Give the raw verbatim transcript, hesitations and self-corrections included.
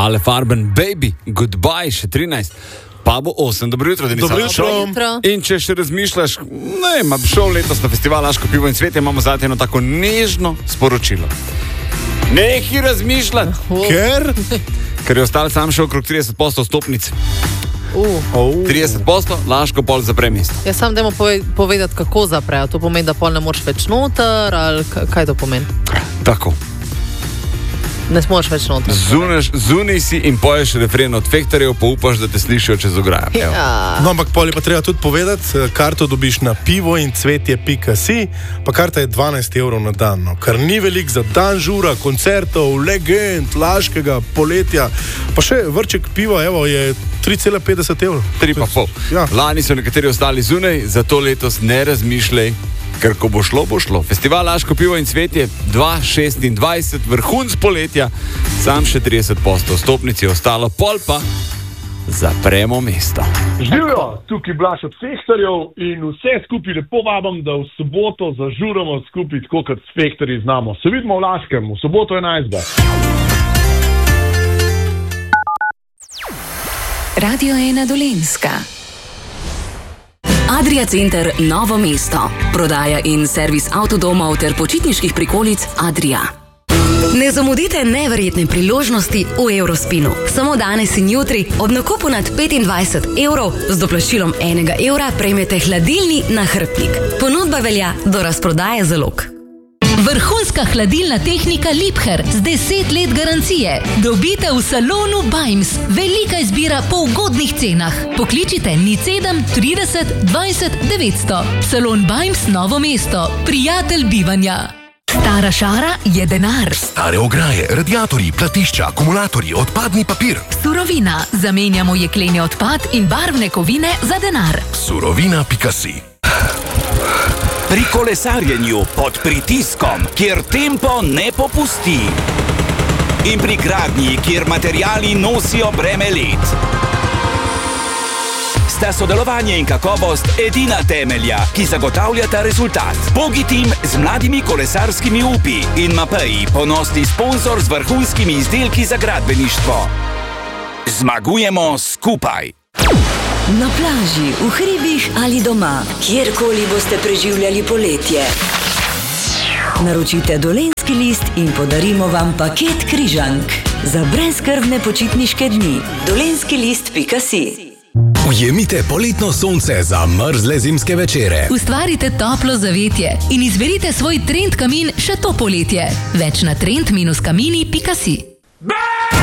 Ale Farben, Baby, Goodbye, še trinajst. Pa bo osem. Dobro jutro, Denis. Dobro jutro. In če še razmišljaš, ne, ima šel letos na festival Laško pivo in cvetje, imamo zate eno tako nežno sporočilo. Nehi razmišljati. Ker? Ker je ostal sam še okrog trideset posto stopnic. Uh. Oh. trideset posto, Laško pol zapre mesto. Ja, sam dajmo povedati, kako zaprejo. To pomeni, da pol ne moreš več noter, ali kaj to pomeni? Tako. Ne smeš več noter. Zunaj si in poješ refren od Fektorjev, pa upaš, da te slišijo čez ograjo. Ja. No, ampak pol je pa treba tudi povedati, karto dobiš na pivo in cvetje pika si, pa karta je dvanajst evrov na dan, no, kar ni velik za dan žura, koncertov, legend, Laškega, poletja, pa še vrček piva, evo, je tri cela petdeset evrov. tri pa pol. Ja. Lani so nekateri ostali zunaj, zato letos ne razmišljaj, ker ko bo šlo, bo šlo. Festival Laško pivo in cvetje dva tisoč šestindvajset, vrhunc poletja, sam še trideset posto. Stopnici je ostalo, pol pa zapremo mesto. Živijo, tukaj Blaž od Fektorjev in vse skupaj lepo vabam, da v soboto zažuramo skupaj, tako kot s Fektorji znamo. Se vidimo v Laškem, v soboto enajstega. Radio ena Dolenjska. Adria Center Novo mesto. Prodaja in servis avtodomov ter počitniških prikolic Adria. Ne zamudite neverjetne priložnosti v Eurospinu. Samo danes in jutri ob nakupu nad petindvajset evrov z doplačilom enega evra prejmete hladilni nahrbtnik. Ponudba velja do razprodaje zalog. Vrhunska hladilna tehnika Liebherr z deset let garancije. Dobite v salonu Bajms. Velika izbira po ugodnih cenah. Pokličite nič sedem trideset dvajset devetsto. Salon Bajms Novo mesto. Prijatelj bivanja. Stara šara je denar. Stare ograje, radiatorji, platišča, akumulatorji, odpadni papir. Surovina. Zamenjamo jekleni odpad in barvne kovine za denar. Surovina pika si. Pri kolesarjenju pod pritiskom, kjer tempo ne popusti. In pri gradnji, kjer materiali nosijo breme let. Sta sodelovanje in kakovost edina temelja, ki zagotavljata rezultat. Bogitim z mladimi kolesarskimi upi in Mapeji, ponosni sponzor z vrhunskimi izdelki za gradbeništvo. Zmagujemo skupaj. Na plaži, v hribih ali doma, kjerkoli boste preživljali poletje. Naročite Dolenjski list in podarimo vam paket križank za brezskrbne počitniške dni. dolenjski list pika si. Ujemite poletno sonce za mrzle zimske večere. Ustvarite toplo zavetje in izberite svoj trend kamin še to poletje. Več na trend kamini pika si.